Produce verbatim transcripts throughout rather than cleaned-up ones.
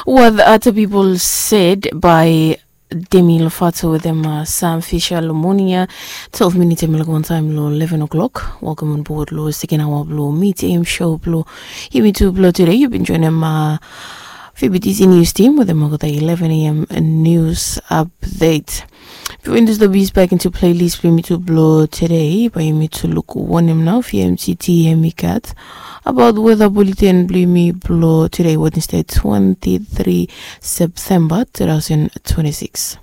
What the other people said by Demi Lovato with them uh, Sam Fisher Lomonia, twelve minutes one time low eleven o'clock. Welcome on board low second hour blow meet aim show blow. Here me to blow today. You've been joining my V B T C news team with them at the eleven a.m. news update. Before this the bees back into playlist for me to blow today by me to look one him now for M C T M E cat about weather bulletin blue me blow today Wednesday twenty-third September twenty twenty-six.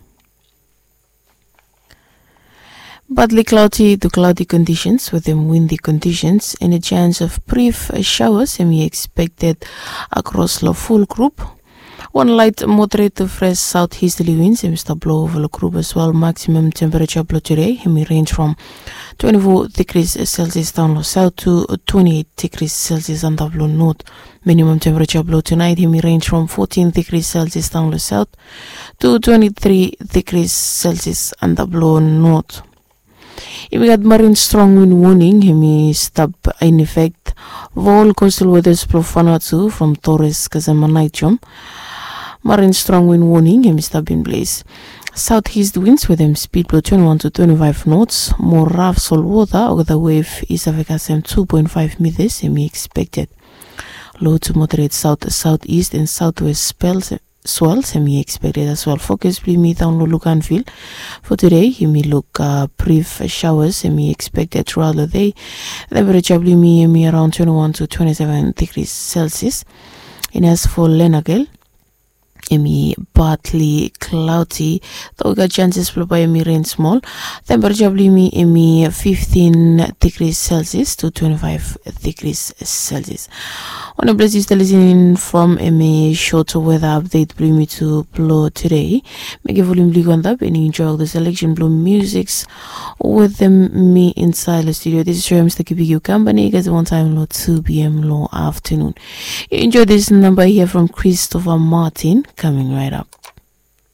Partly cloudy to cloudy conditions with them windy conditions and a chance of brief showers semi expected across the full group. One light moderate to fresh southeasterly winds and start blow over the group as well. Maximum temperature blow today may range from twenty-four degrees Celsius down low south to twenty-eight degrees Celsius under blow north. Minimum temperature blow tonight may range from fourteen degrees Celsius down low south to twenty-three degrees Celsius under blow north. If we got marine strong wind warning, he may stop in effect. All coastal weathers blow Vanuatu from Torres Casamanichum. Marine strong wind warning, he may stop in place. Southeast winds with them speed blow twenty-one to twenty-five knots. More rough salt water over the wave is of a two point five meters, he may expected. Low to moderate south, southeast and southwest spells. Swell semi expected as well. Focus me down low look and feel. For today, you may look uh, brief showers semi expected throughout the day. Temperature me me around twenty-one to twenty-seven degrees Celsius. And as for Lenagel, Emi partly cloudy, though we got chances for by Emi rain small. Temperature me Emi fifteen degrees Celsius to twenty-five degrees Celsius. On a place you still listening from Emi short weather update bring me to blow today. Make a volume big on that and enjoy the selection blow musics with them me inside the studio. This is your Mister K P Q company. Guys, one time low two p.m. low afternoon. You enjoy this number here from Christopher Martin. Coming right up.